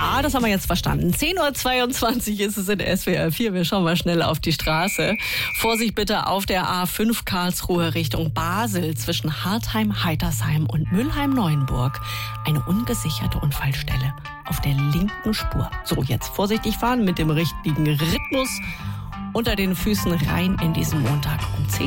Ja, das haben wir jetzt verstanden. 10:22 Uhr ist es in SWR 4. Wir schauen mal schnell auf die Straße. Vorsicht bitte auf der A5 Karlsruhe Richtung Basel zwischen Hartheim, Heitersheim und Mülheim-Neuenburg. Eine ungesicherte Unfallstelle auf der linken Spur. So, jetzt vorsichtig fahren mit dem richtigen Rhythmus unter den Füßen rein in diesen Montag um 10